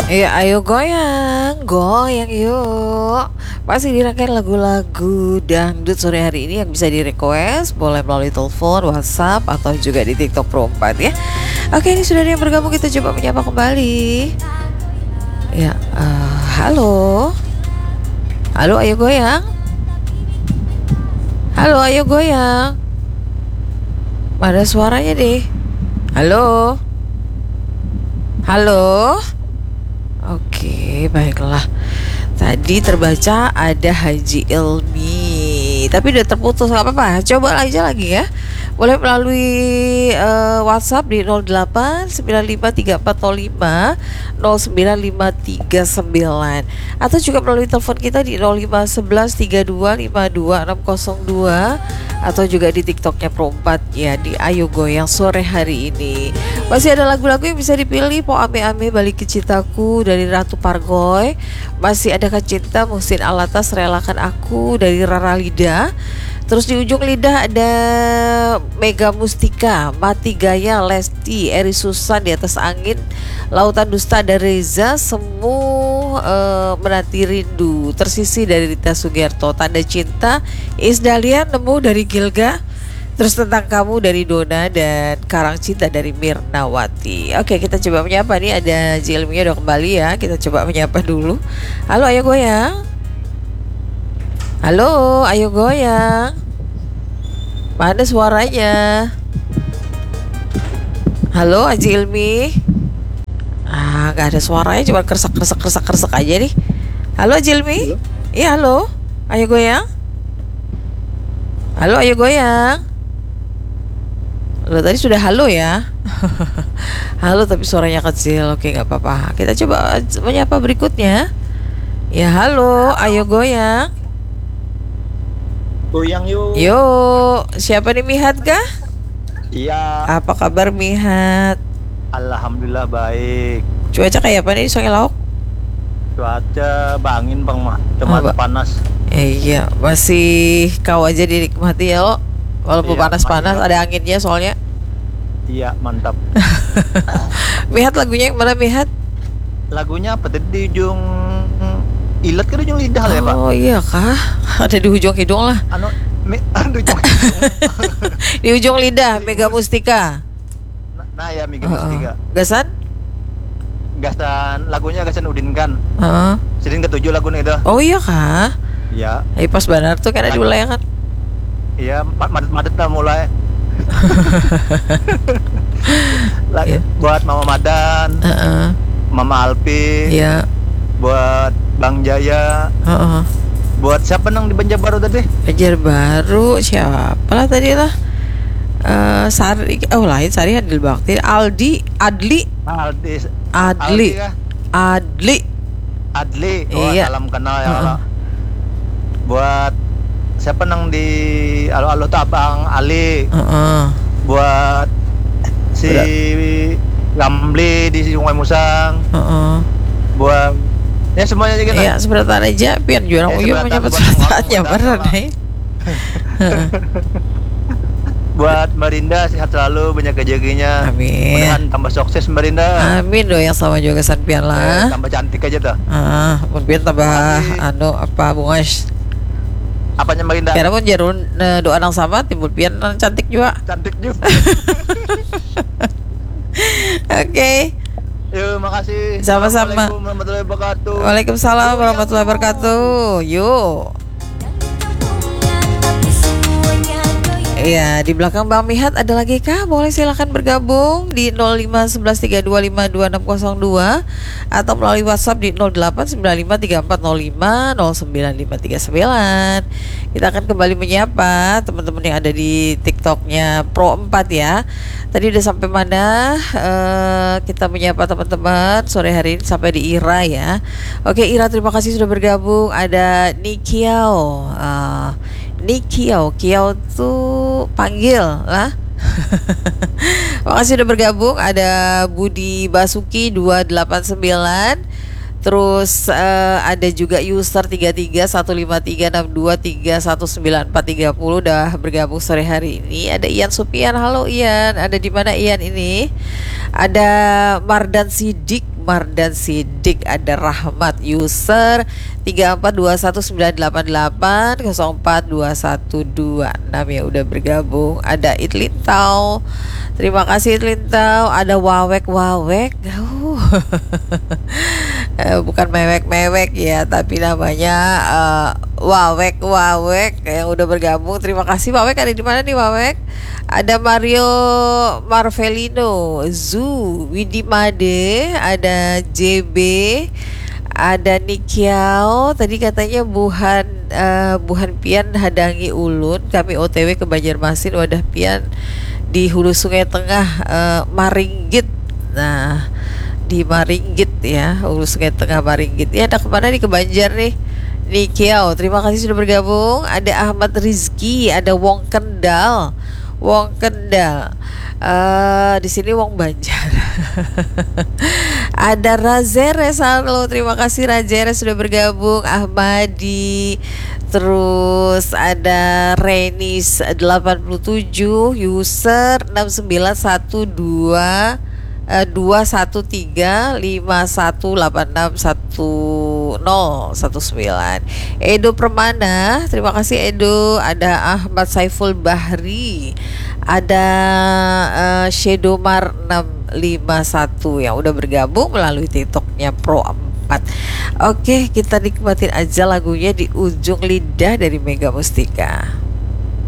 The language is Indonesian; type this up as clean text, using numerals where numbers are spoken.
Iya, ayo goyang, goyang yuk. Masih dirangkai lagu-lagu dangdut sore hari ini yang bisa di request, boleh melalui telepon, WhatsApp, atau juga di TikTok Pro 4 ya. Oke, ini sudah ada yang bergabung, kita coba menyapa kembali. Ya, halo. Halo, ayo goyang. Halo, ayo goyang. Mana suaranya deh? Halo. Halo. Oke, baiklah. Tadi terbaca ada Haji Ilmi, tapi udah terputus, nggak apa-apa. Coba aja lagi ya. Boleh melalui WhatsApp di 08953405 09539 atau juga melalui telepon kita di 051132520602 atau juga di TikToknya Pro 4 ya, di Ayo Goyang sore hari ini. Masih ada lagu-lagu yang bisa dipilih. Po Ame Ame Balik ke Cintaku dari Ratu Pargoy. Masih ada Kak Cinta Muhsin Alatas Relakan Aku dari Rara Lida. Terus di ujung lidah ada Mega Mustika, Mati Gaya Lesti, Eri Susan, Di Atas Angin, Lautan Dusta ada Reza, Semu Menanti Rindu, Tersisi dari Rita Sugiarto, Tanda Cinta, Isdalian Nemu dari Gilga, terus Tentang Kamu dari Dona, dan Karang Cinta dari Mirnawati. Oke, kita coba menyapa nih, ada Jilminya udah kembali ya. Kita coba menyapa dulu. Halo, ayo goyang. Halo, ayo goyang. Mana suaranya? Halo, Haji Ilmi. Gak ada suaranya, cuma kresek aja nih. Halo, Haji Ilmi. Iya, halo. Ayo goyang. Halo, ayo goyang. Lo tadi sudah halo ya. Halo, tapi suaranya kecil. Oke, nggak apa-apa. Kita coba menyapa berikutnya. Ya, halo, ayo goyang. Goyang yuk. Yuk, siapa nih, Mihat kah? Iya. Apa kabar Mihat? Alhamdulillah baik. Cuaca kayak apa nih di Sungai Laok? Cuaca bangin bang mah, cuma panas. Iya, masih kau aja dinikmati ya lo. Walaupun Iya, panas-panas, ada anginnya soalnya. Iya, mantap. Mihat, lagunya yang mana Mihat? Lagunya apa tadi di ujung ilet ke ujung lidah lah ya pak? Oh iya kah? Ada di ujung hidung lah. Di ujung Di ujung lidah, Mega Mustika. Nah ya, Mega Mustika. Gasan? Gasan lagunya Gasan Udin kan. Sedin ketujuh lagunya itu. Oh iya kah? Iya. Pas benar tuh kan ada di ulayangan. Iya, madet lah mulai. Lagi buat Mama Madan, Mama Alpi. Iya. Buat Bang Jaya. Buat siapa nang di Banjarbaru tadi? Banjarbaru siapa lah tadi lah? Sari, lain Sari Adil Bakti, Adli. Oh, iya. salam kenal ya Allah. Buat siapa nang di alo tuh Abang Ali. Buat si Ramli di Sungai Musang. Buat ya semuanya juga. Iya, seberatan aja biar juara uyuh menyebut seberataannya bener nih. Buat Merinda sehat selalu, banyak rezekinya. Amin. Mudahan tambah sukses Merinda. Amin doh, yang sama juga San Pian lah. Tambah cantik aja dah. Mungkin tambah apa bungas. Apanya Merinda? Kira pun jarun doa nang sama timbul pian cantik juga. Cantik juga. Oke. Yuk, makasih. Sama-sama. Assalamualaikum warahmatullahi wabarakatuh. Waalaikumsalam warahmatullahi wabarakatuh. Yuk. Iya, di belakang Bang Mihat ada lagi kah? Boleh silakan bergabung di 051132520602 atau melalui WhatsApp di 08953405095539. Kita akan kembali menyapa teman-teman yang ada di TikToknya Pro 4 ya. Tadi udah sampai mana? Kita menyapa teman-teman sore hari ini sampai di Ira ya. Oke, Ira, terima kasih sudah bergabung. Ada Nikiao. Kiau tuh panggil lah. Makasih udah bergabung. Ada Budi Basuki 289. Terus ada juga user 331536231940 udah bergabung sore hari ini. Ada Ian Supian. Halo Ian, ada di mana Ian ini? Ada Mardan Sidik Umar dan Sidik, ada Rahmat. User 3421988 042126 ya udah bergabung. Ada Itlintau, terima kasih Itlintau. Ada Wawek. Bukan mewek ya, tapi namanya Wawek yang udah bergabung. Terima kasih Wawek. Ada di mana nih Wawek? Ada Mario Marvelino, Zu, Widi Made, ada JB, ada Nikiao. Tadi katanya Buhan Pian hadangi ulun. Kami OTW ke Banjarmasin. Wadah Pian di hulu Sungai Tengah, Maringgit. Nah, di Maringgit ya, hulu Sungai Tengah Maringgit. Ya, ada kemana nih, ke Banjar nih? Nikiao, terima kasih sudah bergabung. Ada Ahmad Rizky, ada Wong Kendal. Di sini Wong Banjar. Ada Razere, halo, terima kasih Razere sudah bergabung. Ahmadi, terus ada Renis 87, user 6912 21351861019. Edo Permana, terima kasih Edo. Ada Ahmad Saiful Bahri, ada Shedomar 651 yang udah bergabung melalui TikToknya Pro 4. Oke, kita nikmatin aja lagunya Di Ujung Lidah dari Mega Mustika.